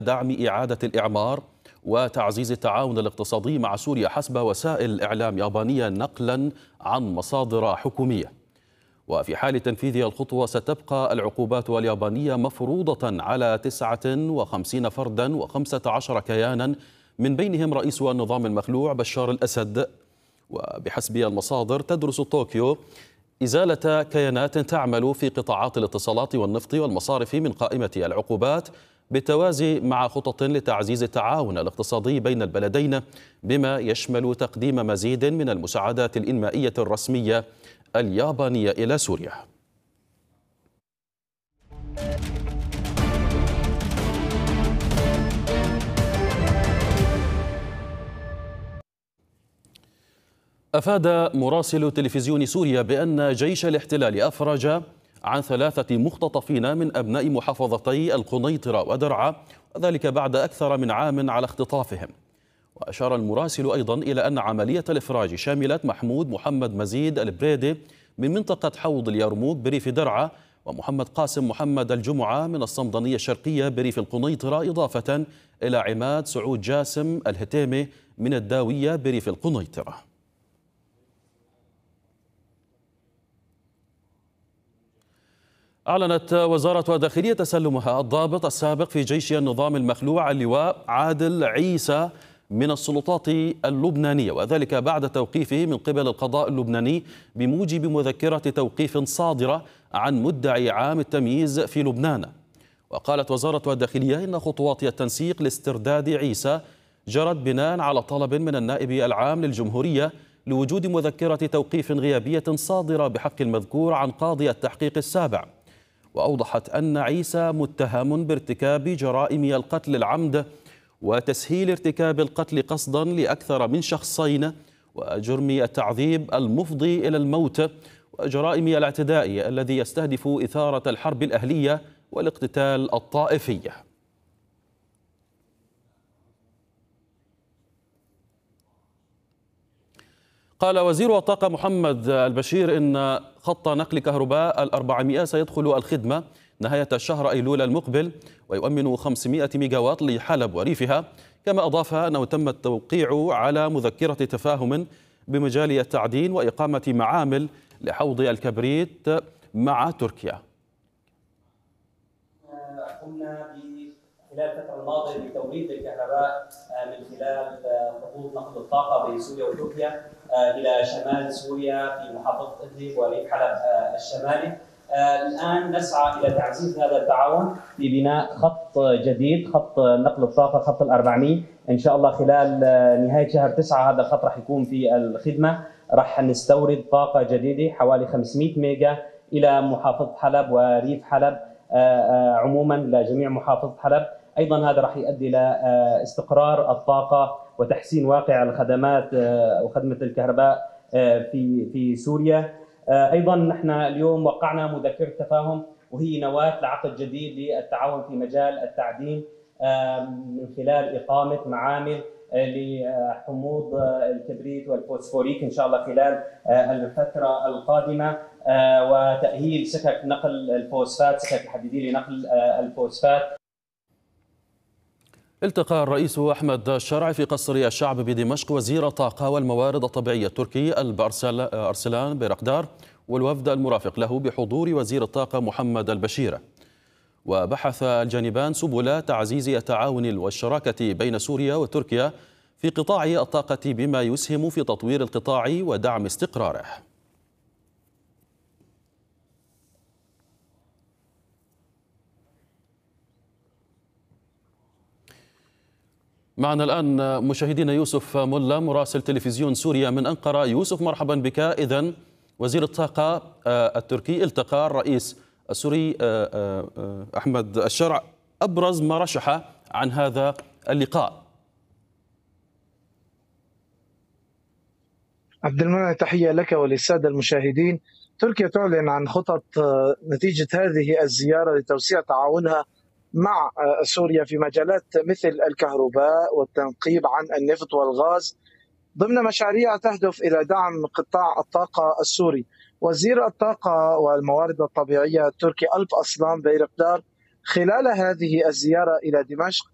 دعم إعادة الإعمار وتعزيز التعاون الاقتصادي مع سوريا حسب وسائل إعلام يابانية نقلا عن مصادر حكومية. وفي حال تنفيذ الخطوة ستبقى العقوبات اليابانية مفروضة على 59 فردا و15 كيانا، من بينهم رئيس النظام المخلوع بشار الأسد. وبحسب المصادر تدرس طوكيو إزالة كيانات تعمل في قطاعات الاتصالات والنفط والمصارف من قائمة العقوبات، بالتوازي مع خطط لتعزيز التعاون الاقتصادي بين البلدين، بما يشمل تقديم مزيد من المساعدات الإنمائية الرسمية اليابانية إلى سوريا. أفاد مراسل تلفزيون سوريا بأن جيش الاحتلال أفرج عن 3 مختطفين من أبناء محافظتي القنيطرة ودرعا، وذلك بعد أكثر من عام على اختطافهم. وأشار المراسل أيضا إلى أن عملية الإفراج شملت محمود محمد مزيد البريدي من منطقة حوض اليرموك بريف درعا، ومحمد قاسم محمد الجمعة من الصمدانية الشرقية بريف القنيطرة، إضافة إلى عماد سعود جاسم الهتيمي من الداوية بريف القنيطرة. أعلنت وزارة الداخلية تسلمها الضابط السابق في جيش النظام المخلوع اللواء عادل عيسى من السلطات اللبنانية، وذلك بعد توقيفه من قبل القضاء اللبناني بموجب مذكرة توقيف صادرة عن مدعي عام التمييز في لبنان. وقالت وزارة الداخلية إن خطوات التنسيق لاسترداد عيسى جرت بناء على طلب من النائب العام للجمهورية لوجود مذكرة توقيف غيابية صادرة بحق المذكور عن قاضي التحقيق السابع. وأوضحت أن عيسى متهم بارتكاب جرائم القتل العمد وتسهيل ارتكاب القتل قصدا لأكثر من شخصين، وجرم التعذيب المفضي إلى الموت، وجرائم الاعتداء الذي يستهدف إثارة الحرب الأهلية والاقتتال الطائفي. قال وزير الطاقة محمد البشير إن خط نقل كهرباء 400 سيدخل الخدمة نهاية الشهر أيلول المقبل، ويؤمن 500 ميجاوات لحلب وريفها. كما أضاف أنه تم التوقيع على مذكرة تفاهم بمجال التعدين وإقامة معامل لحوض الكبريت مع تركيا. قمنا خلال الفترة الماضية بتوريد الكهرباء من خلال خطوط نقل الطاقة بين سوريا وتركيا إلى شمال سوريا في محافظة إدلب وريف حلب الشمالي. الآن نسعى إلى تعزيز هذا التعاون في بناء خط جديد، خط نقل الطاقة، خط 400 إن شاء الله خلال نهاية شهر 9 هذا الخط راح يكون في الخدمة. راح نستورد طاقة جديدة حوالي 500 ميجا إلى محافظة حلب وريف حلب عموما لجميع محافظة حلب. أيضا هذا راح يؤدي إلى استقرار الطاقة وتحسين واقع الخدمات وخدمة الكهرباء في سوريا. أيضا نحن اليوم وقعنا مذكرة تفاهم، وهي نواة لعقد جديد للتعاون في مجال التعدين من خلال إقامة معامل لحموض الكبريت والفوسفوريك إن شاء الله خلال الفترة القادمة، وتأهيل سكك نقل الفوسفات، سكك الحديدية لنقل الفوسفات. التقى الرئيس أحمد الشرع في قصر الشعب بدمشق وزير الطاقة والموارد الطبيعية التركي أرسلان بيرقدار والوفد المرافق له بحضور وزير الطاقة محمد البشير. وبحث الجانبان سبل تعزيز التعاون والشراكة بين سوريا وتركيا في قطاع الطاقة بما يسهم في تطوير القطاع ودعم استقراره. معنا الآن مشاهدينا يوسف ملا مراسل تلفزيون سوريا من أنقرة. يوسف مرحبا بك. إذن وزير الطاقة التركي التقى الرئيس السوري أحمد الشرع، أبرز ما رشح عن هذا اللقاء. عبد المنعم، تحية لك وللسادة المشاهدين. تركيا تعلن عن خطط نتيجة هذه الزيارة لتوسيع تعاونها مع سوريا في مجالات مثل الكهرباء والتنقيب عن النفط والغاز ضمن مشاريع تهدف إلى دعم قطاع الطاقة السوري. وزير الطاقة والموارد الطبيعية التركي ألب أصلان بيرقدار خلال هذه الزيارة إلى دمشق